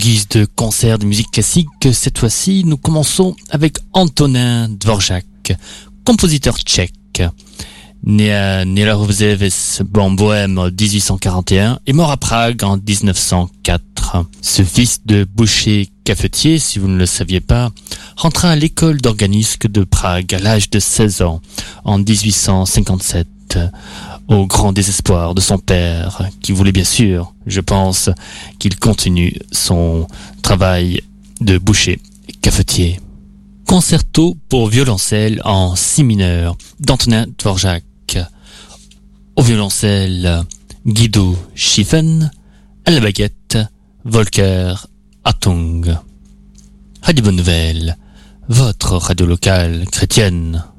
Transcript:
guise de concert de musique classique, cette fois-ci, nous commençons avec Antonin Dvorak, compositeur tchèque. Né à Nielarówzewiec en Bohême en 1841 et mort à Prague en 1904. Ce fils de boucher cafetier, si vous ne le saviez pas, rentra à l'école d'organisme de Prague à l'âge de 16 ans en 1857, au grand désespoir de son père, qui voulait bien sûr, je pense, qu'il continue son travail de boucher cafetier. Concerto pour violoncelle en si mineur d'Antonin Dvorak. Au violoncelle, Guido Schiffen, à la baguette, Volker Hartung. Radio Bonne Nouvelle, votre radio locale chrétienne.